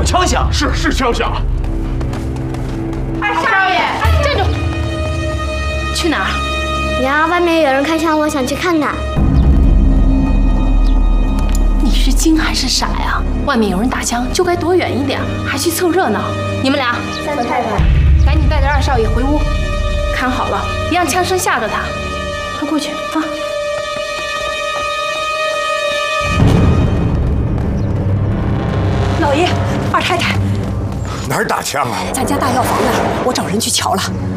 枪响， 是枪响。 二少爷， 站住！去哪儿？ 娘，外面有人开枪，我想去看看。 你是精还是傻呀？外面有人打枪，就该躲远一点，还去凑热闹。你们俩， 三太太， 赶紧带着二少爷回屋，看好了，别让枪声吓着他。快过去啊！ 老爷，二太太， 哪儿打枪啊？ 咱家大药房那儿，我找人去瞧了。